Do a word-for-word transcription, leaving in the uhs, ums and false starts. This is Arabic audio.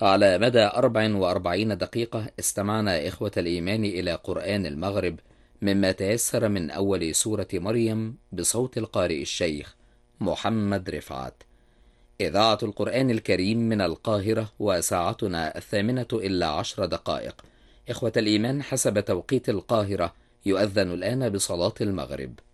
على مدى أربع وأربعين دقيقة استمعنا إخوة الإيمان إلى قرآن المغرب مما تيسر من أول سورة مريم بصوت القارئ الشيخ محمد رفعت. إذاعة القرآن الكريم من القاهرة، وساعتنا الثامنة إلا عشر دقائق. إخوة الإيمان، حسب توقيت القاهرة يؤذن الآن بصلاة المغرب.